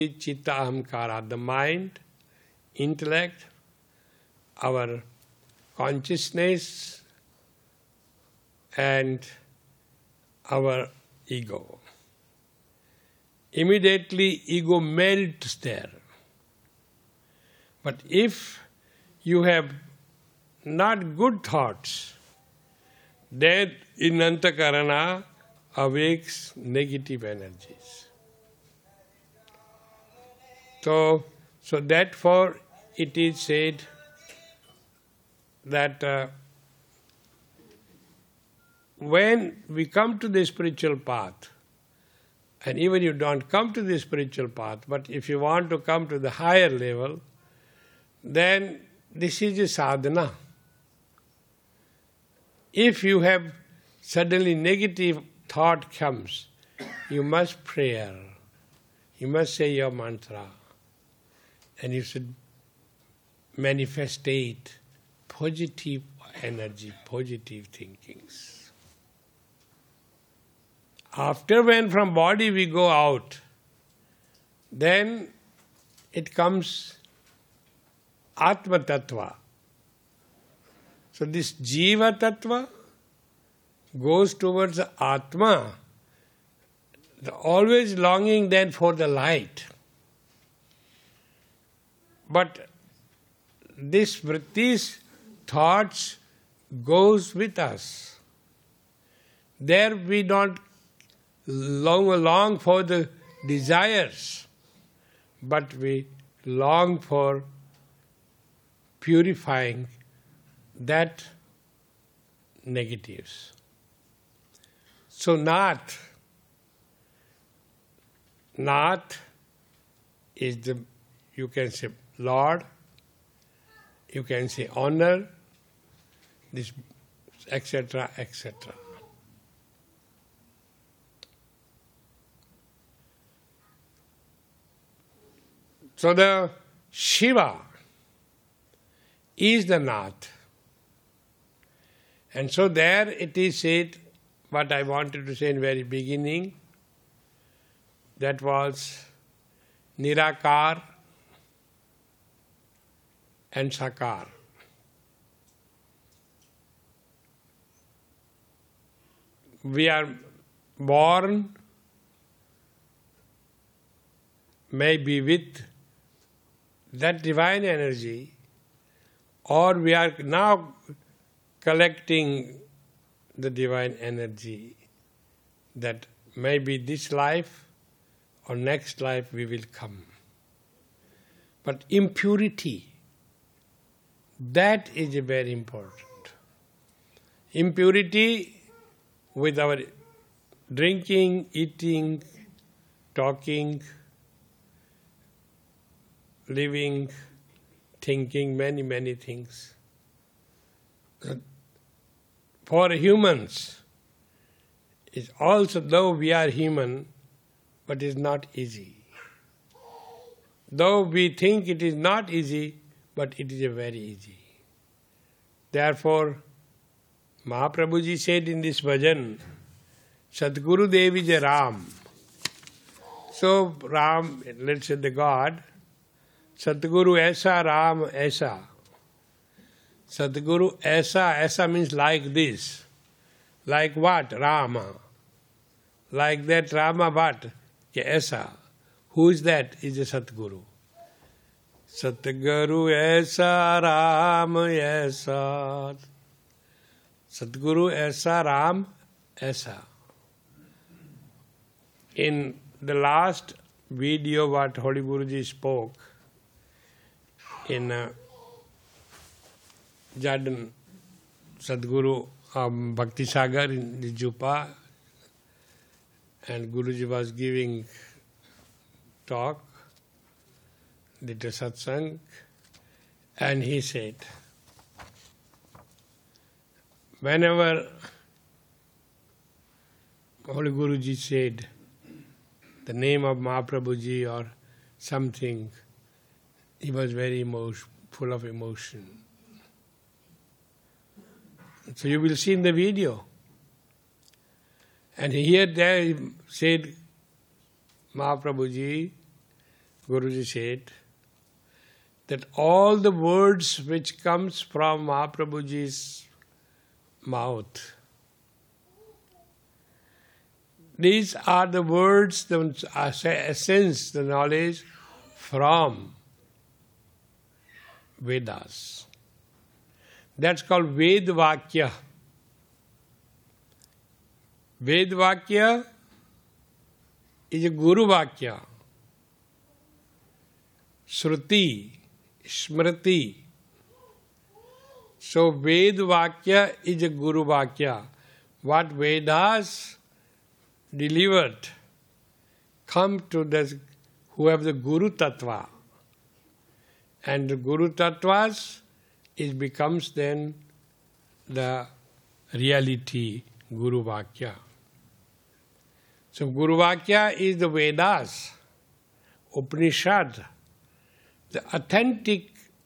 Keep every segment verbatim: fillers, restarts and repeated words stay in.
Chitta Ahamkara, the mind, intellect, our consciousness and our ego. Immediately ego melts there. But if you have not good thoughts, then in Antakarana awakes negative energies. So, so therefore it is said that uh, when we come to the spiritual path, and even you don't come to the spiritual path, but if you want to come to the higher level, then this is a sadhana. If you have suddenly negative thought comes, you must pray, you must say your mantra, and you should manifestate positive energy, positive thinkings. After when from body we go out, then it comes Atma Tattva. So this Jiva Tattva goes towards the Atma, the always longing then for the light. But this vrittis, thoughts, goes with us. There we don't long long for the desires, but we long for purifying that negatives. So Nath, Nath is the, you can say Lord, you can say honor, this et cetera, et cetera. So the Shiva is the Nath. And so there it is said, what I wanted to say in the very beginning, that was Nirakar and Sakar. We are born maybe with that divine energy, or we are now collecting the divine energy that maybe this life or next life we will come. But impurity, that is very important. Impurity with our drinking, eating, talking, living, thinking, many, many things. For humans, it's also, though we are human, but it's not easy. Though we think it is not easy, but it is a very easy. Therefore, Mahaprabhuji said in this bhajan, Sadguru Dev is a Ram. So Ram, let's say the God, Sadguru Aisa, Ram Aisa. Sadguru Aisa, Aisa means like this. Like what? Rama. Like that Rama what? Aisa. Who is that? Is a Sadguru. Sadguru Aisa, Ram Aisa. Sadguru Aisa, Ram Aisa. In the last video what Holy Guruji spoke, in uh, Jordan, Sadguru um, Bhakti Sagar in the Jupa, and Guruji was giving talk, did a satsang, and he said, whenever Holy Guruji said the name of Mahaprabhuji or something, he was very emotion, full of emotion. So you will see in the video. And here there he said, Mahaprabhuji, Guruji said that all the words which comes from Mahaprabhuji's mouth, these are the words, the essence, the knowledge from Vedas. That's called Ved Vakya. Ved Vakya is a Guru Vakya. Shruti, Smriti. So Ved Vakya is a Guru Vakya. What Vedas delivered come to the who have the Guru Tattva. And the Guru Tattvas, it becomes then the reality, Guru Vakya. So Guru Vakya is the Vedas, Upanishad, the authentic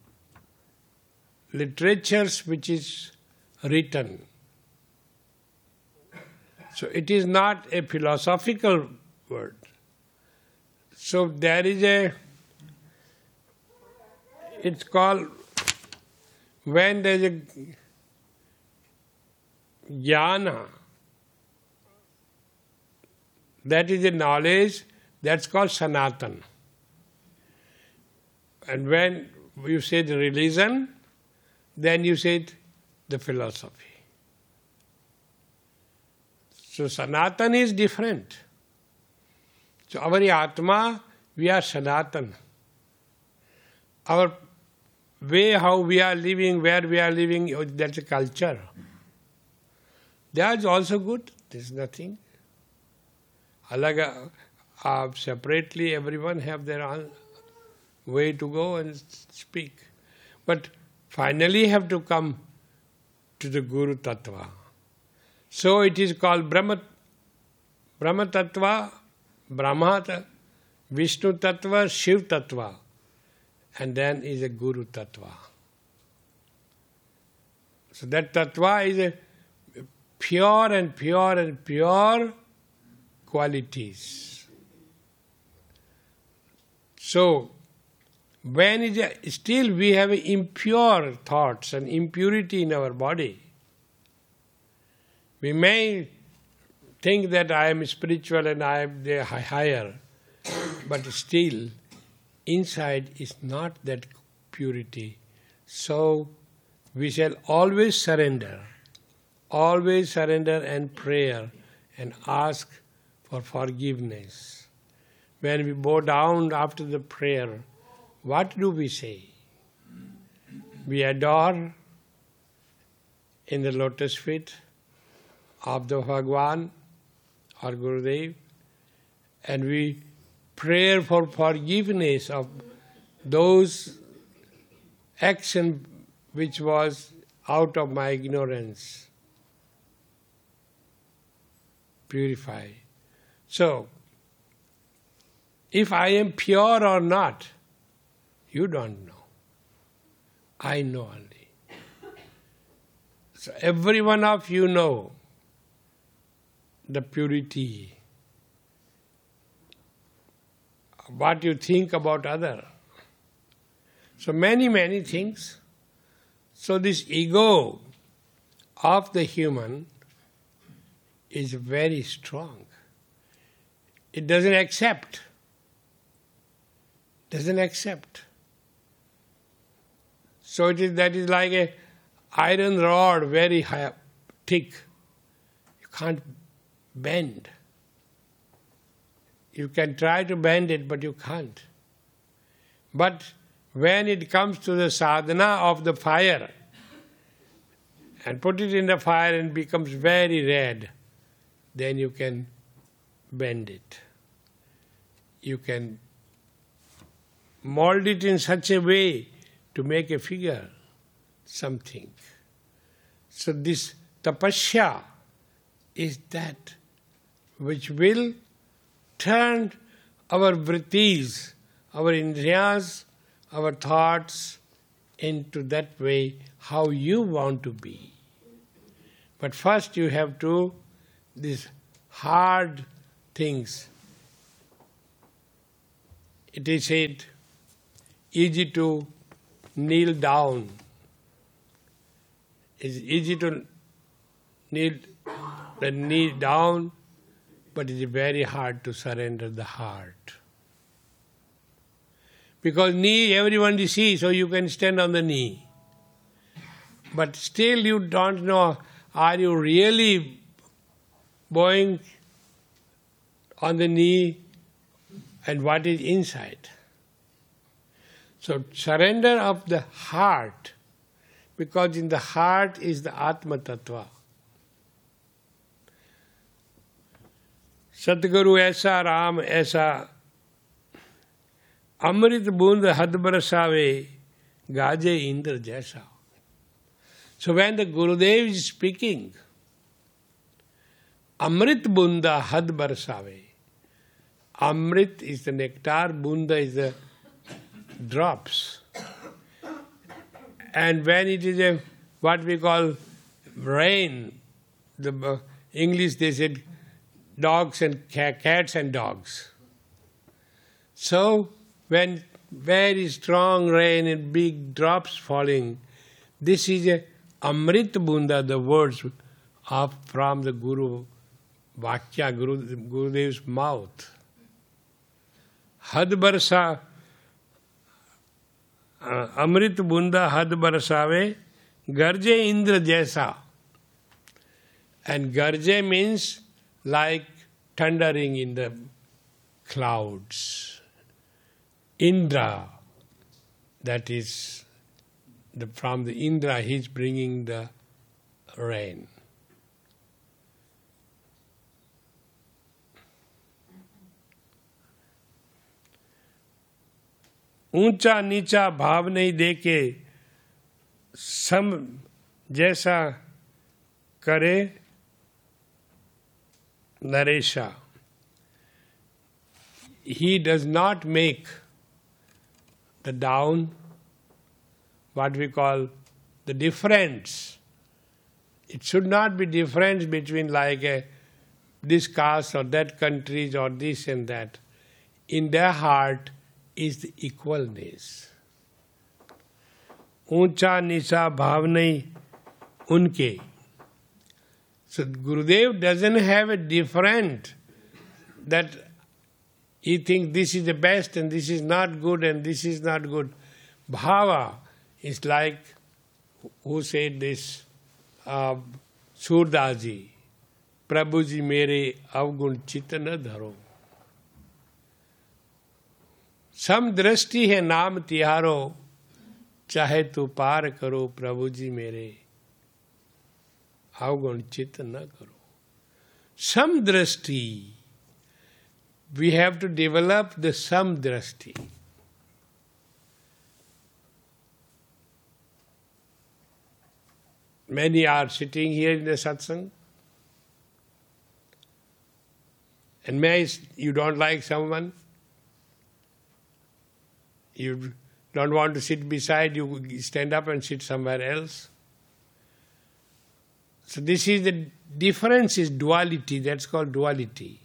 literatures which is written. So it is not a philosophical word. So there is a, it's called, when there is a jnana, that is a knowledge, that's called Sanatan. And when you say the religion, then you say the philosophy. So Sanatan is different. So our Atma, we are Sanatan. Our way how we are living, where we are living, that's a culture. That is also good. There is nothing. Alaga, uh, separately, everyone have their own way to go and speak. But finally have to come to the Guru Tattva. So it is called Brahma, Brahma Tattva, Brahma, Vishnu Tattva, Shiv Tattva. And then is a Guru Tattva. So that Tattva is a pure and pure and pure qualities. So, when is a, still we have impure thoughts and impurity in our body, we may think that I am spiritual and I am the higher, but still inside is not that purity. So we shall always surrender, always surrender and prayer and ask for forgiveness. When we bow down after the prayer, what do we say? We adore in the lotus feet of the Bhagwan or Gurudev, and we pray for forgiveness of those action which was out of my ignorance. Purify. So, if I am pure or not, you don't know. I know only. So every one of you know the purity, what you think about other. So many, many things. So this ego of the human is very strong. It doesn't accept. Doesn't accept. So it is that is like a iron rod, very high, thick. You can't bend. You can try to bend it, but you can't. But when it comes to the sadhana of the fire, and put it in the fire and becomes very red, then you can bend it. You can mold it in such a way to make a figure, something. So this tapasya is that which will turn our vrittis, our indriyas, our thoughts into that way how you want to be. But first you have to, these hard things, it is said, easy to kneel down. It's easy to kneel the knee down, but it is very hard to surrender the heart. Because knee everyone sees, so you can stand on the knee. But still you don't know, are you really bowing on the knee and what is inside? So surrender of the heart, because in the heart is the Atma Tattva. सतगुरु ऐसा राम ऐसा अमृत बूंद हद बरसावे गाजे इंद्र जैसा. So when the Gurudev is speaking, Amrit Bunda Had Barsave. Amrit is the nectar, Bunda is the drops. And when it is a what we call rain, the uh, English they said dogs and ca- cats and dogs. So when very strong rain and big drops falling, this is a Amrit Bunda, the words of from the Guru Vakya, Guru, Gurudev's mouth. Had Barsa, uh, Amrit Bunda Had Barsave, Garje Indra Jaisa. And Garje means like thundering in the clouds. Indra, that is the, from the Indra, he is bringing the rain. ऊंचा नीचा भाव नहीं देके सम जैसा करे नरेशा. He does not make the down, what we call the difference. It should not be difference between like a this caste or that countries or this and that. In their heart is the equalness. ऊंचा नीचा भाव नहीं उनके. So Gurudev doesn't have a different that he thinks this is the best and this is not good and this is not good. Bhava is like, who said this? Uh, Surdaji. Prabhuji mere avgun चित्त न धरो. सम दृष्टि है नाम तिहारो, चाहे तू पार करो प्रभु जी मेरे, अवगुण चित्त न करो. Some drashti, we have to develop the some drashti. Many are sitting here in the satsang, and may you don't like someone, you don't want to sit beside, you stand up and sit somewhere else. So this is the difference is duality, that's called duality.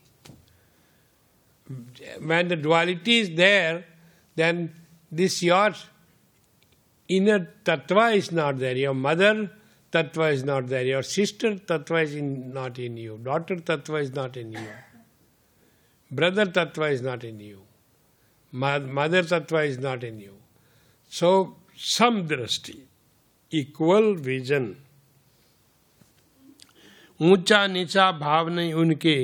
When the duality is there, then this your inner tattva is not there, your mother tattva is not there, your sister tattva is in, not in you, daughter tattva is not in you, brother tattva is not in you, mother tattva is not in you. So, some drashti, equal vision. ऊंचा नीचा भाव नहीं उनके,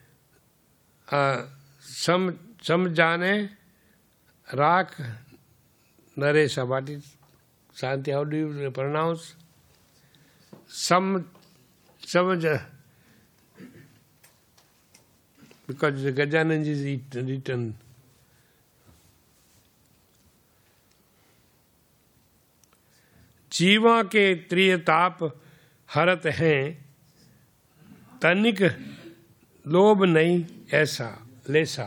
सम सम जाने राख Naresh. What is Shanti? How do you pronounce? Some, samaj, because the Gajananji is written. जीवा के त्रियताप हरत हैं, तनिक लोभ नहीं ऐसा लेसा.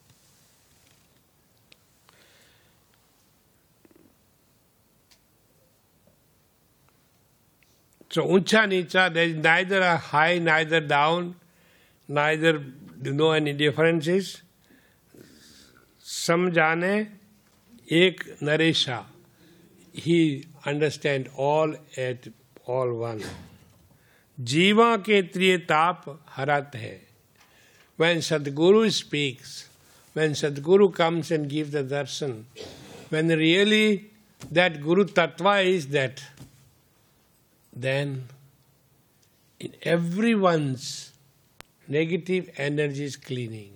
So uncha nicha, there is neither a high, neither down, neither you know any differences. समझाने एक नरेशा, he understand all at all one. जीवा के त्रिताप हरत है. When Sadguru speaks, when Sadguru comes and gives the darshan, when really that Guru Tattva is that, then in everyone's negative energy is cleaning.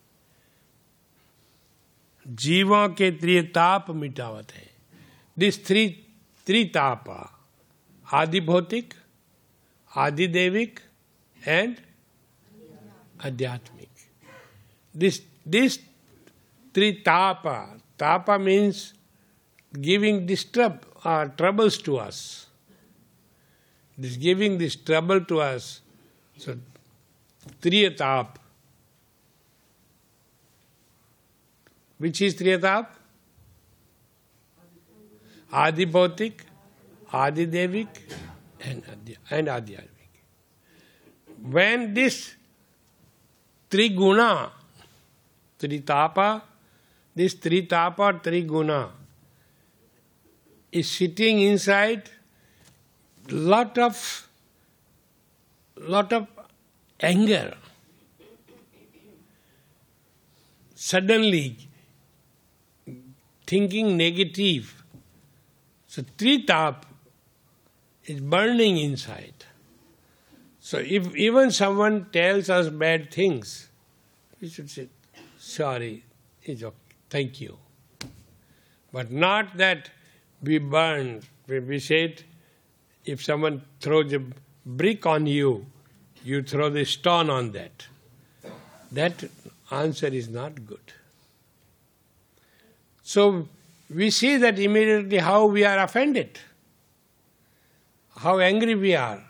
जीवा के त्रिताप मिटावत है. This three tritapa, आदि भौतिक, आदि देविक and adhyatmic. This this tritapa, tapa means giving disturb uh, troubles to us. This giving this trouble to us. So triyatap. Which is triyatap? Adi Bhautik, Adi Devik and Adi and Adhyatmik. When this Triguna, Tritapa, this Tritapa, Triguna is sitting inside lot of lot of anger. Suddenly thinking negative. So Tritap is burning inside. So if even someone tells us bad things, we should say, sorry, it's okay, thank you. But not that we burn. We said, if someone throws a brick on you, you throw the stone on that. That answer is not good. So we see that immediately how we are offended, how angry we are.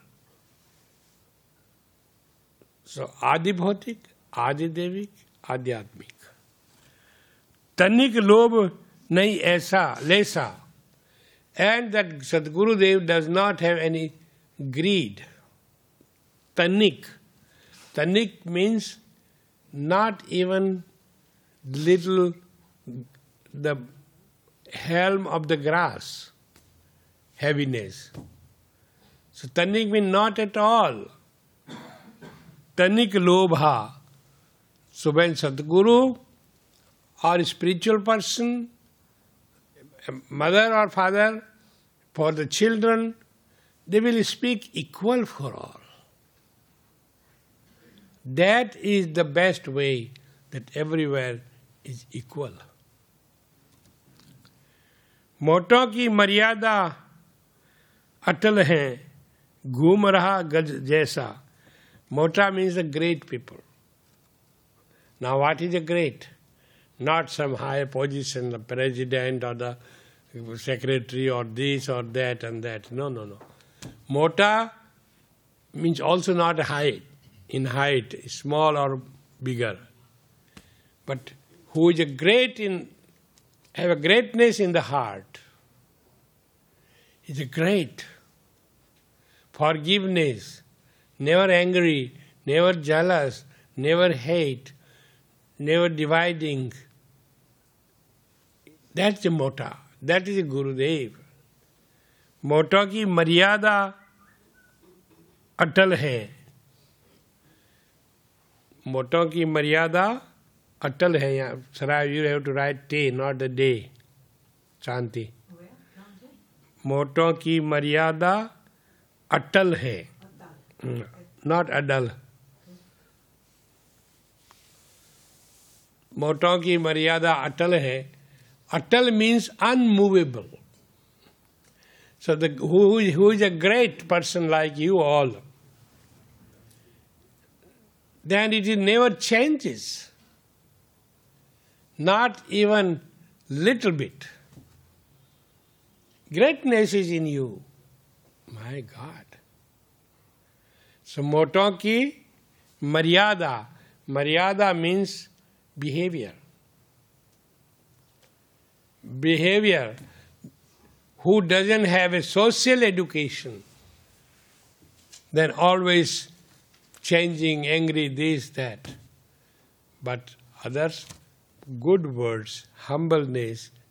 So Adi Bhautik, Adi Devik, Adhyatmik. Tanik Lobh nahi aisa, lesa. And that Sadguru Dev does not have any greed. Tanik. Tanik means not even little the helm of the grass, heaviness. So Tanik means not at all. Tanik Lobha. So when Sadguru or a spiritual person, mother or father, for the children, they will speak equal for all. That is the best way, that everywhere is equal. मोटों की मर्यादा अटल है, घूम रहा गज जैसा. Mota means the great people. Now what is a great? Not some high position, the president or the secretary or this or that and that. No, no, no. Mota means also not high, in height, small or bigger. But who is a great in, have a greatness in the heart, is a great. Forgiveness, never angry, never jealous, never hate, never dividing. That's the mota. That is a Gurudev. Mota ki maryada atal hai. Mota ki maryada atal hai. Sarai, you have to write te, not the day. Shanti. Mota ki maryada atal hai. Not adal. Mota ki maryada atal hai. Atal means unmovable. So the who, who is a great person like you all, then it never changes. Not even little bit. Greatness is in you. My God. So moto ki maryada. Maryada means behavior. Behavior. Who doesn't have a social education, then always changing, angry, this, that. But others, good words, humbleness,